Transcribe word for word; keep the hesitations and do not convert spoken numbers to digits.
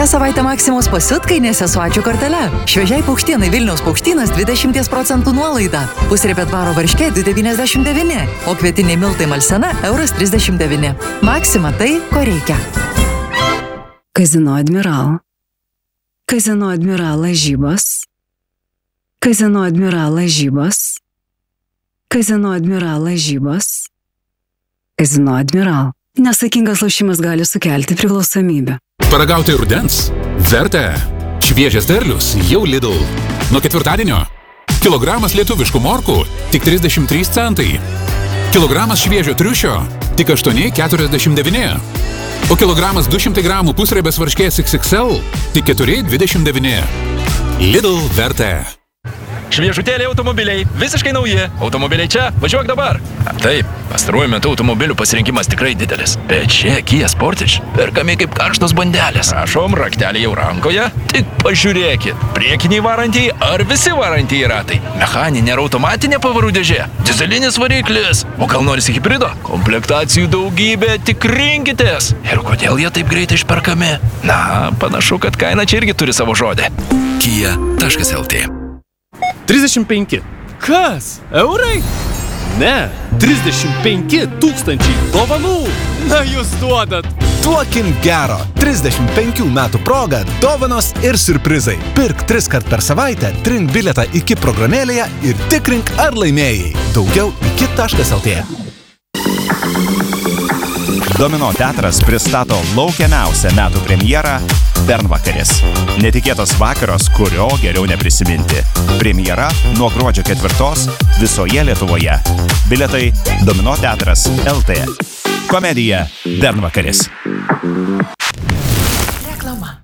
Šią savaitę Maksimos pasiutkainėse su ačiū kortele. Šviežiai paukštienai Vilniaus paukštynas dvidešimt procentų nuolaida. Pusriebė dvaro varškė du devyniasdešimt devyni, o kvietiniai miltai Malsena euras trisdešimt devyni. Maksima tai, ko reikia. Kazino Admiral. Kazino Admiral lažybos. Kazino Admiral lažybos. Kazino Admiral lažybos. Kazino Admiral. Nesaikingas lošimas gali sukelti priklausomybę. Paragauti rudens? Verta. Šviežias derlius jau Lidl. Nuo ketvirtadienio. Kilogramas lietuviškų morkų tik trisdešimt trys centai. Kilogramas šviežio triušio tik aštuoni keturiasdešimt devyni. O kilogramas du šimtai gramų pusriebės varškės iks iks el tik keturi dvidešimt devyni. Lidl Verta. Šviežutėliai automobiliai, visiškai nauji. Automobiliai čia, važiuok dabar. Taip, pastaruoju metu automobilių pasirinkimas tikrai didelis. Bet šie Kia Sportage perkami kaip karštos bandelės. Prašom, rakteliai jau rankoje. Tik pažiūrėkit. Priekiniai varantieji ar visi varantieji ratai. Mechaninė ar automatinė pavarų dėžė. Dizelinis variklis. O gal norisi hibrido? Komplektacijų daugybė, tik rinkitės. Ir kodėl jie taip greitai išperkami? Na, panašu, kad kaina čia irgi turi savo žodį. Kia taškas el tė. trisdešimt penki. Kas? Eurai? Ne, trisdešimt penki tūkstančiai dovanų. Na, jūs duodat. Duokim gero. trisdešimt penkių metų proga, dovanos ir siurprizai. Pirk tris kart per savaitę, trink bilietą iki programėlėje ir tikrink, ar laimėjai. Daugiau iki taškas el tė. Domino teatras pristato laukiamiausią metų premjerą Bernvakaris. Netikėtas vakaras, kurio geriau neprisiminti. Premjera nuo gruodžio ketvirtos visoje Lietuvoje. Bilietai Domino teatras el tė. Komedija Bernvakaris.